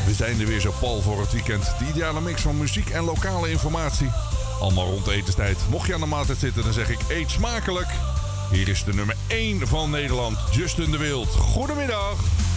We zijn er weer zo pal voor het weekend. De ideale mix van muziek en lokale informatie. Allemaal rond de etenstijd. Mocht je aan de maaltijd zitten, dan zeg ik eet smakelijk. Hier is de nummer 1 van Nederland, Justin de Wild. Goedemiddag.